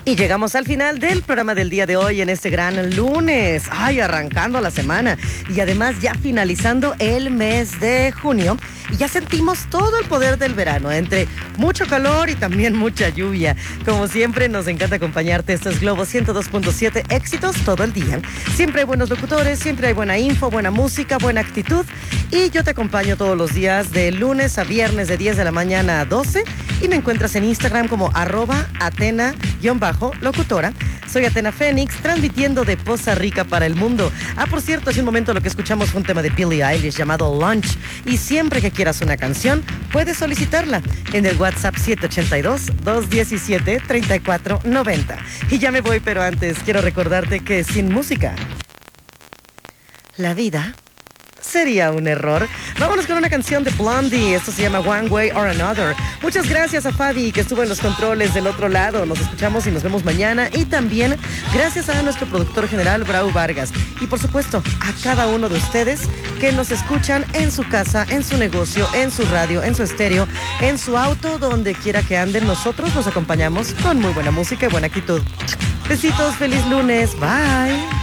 Y llegamos al final del programa del día de hoy en este gran lunes. Ay, arrancando la semana y además ya finalizando el mes de junio. Y ya sentimos todo el poder del verano, entre mucho calor y también mucha lluvia. Como siempre, nos encanta acompañarte. Esto es Globo 102.7, éxitos todo el día. Siempre hay buenos locutores, siempre hay buena info, buena música, buena actitud. Y yo te acompaño todos los días de lunes a viernes de 10 de la mañana a 12. Y me encuentras en Instagram como @Atena_locutora. Soy Atena Fénix, transmitiendo de Poza Rica para el mundo. Por cierto, hace un momento lo que escuchamos fue un tema de Billie Eilish llamado Lunch. Y siempre que quieras una canción, puedes solicitarla en el WhatsApp 782-217-3490. Y ya me voy, pero antes quiero recordarte que sin música, la vida sería un error. Vámonos con una canción de Blondie. Esto se llama One Way or Another. Muchas gracias a Fabi, que estuvo en los controles del otro lado. Nos escuchamos y nos vemos mañana. Y también gracias a nuestro productor general, Brau Vargas. Y por supuesto, a cada uno de ustedes que nos escuchan en su casa, en su negocio, en su radio, en su estéreo, en su auto, donde quiera que anden. Nosotros los acompañamos con muy buena música y buena actitud. Besitos, feliz lunes. Bye.